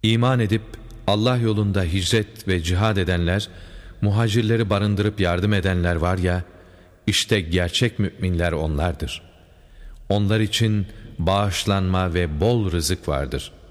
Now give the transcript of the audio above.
İman edip Allah yolunda hicret ve cihad edenler, muhacirleri barındırıp yardım edenler var ya, işte gerçek müminler onlardır. Onlar için bağışlanma ve bol rızık vardır.''